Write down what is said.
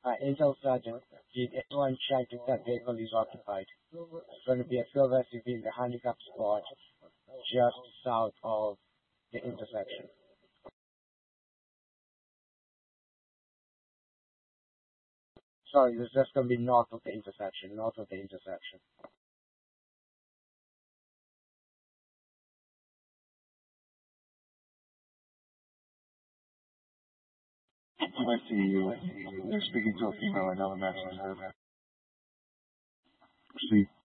Intel Jeep A1 checked if that vehicle is occupied. It's going to be a field SUV in the handicap spot just south of the intersection. Sorry, it's just going to be north of the intersection, north of the intersection. I see you. You're speaking to a female. I never mentioned her. See.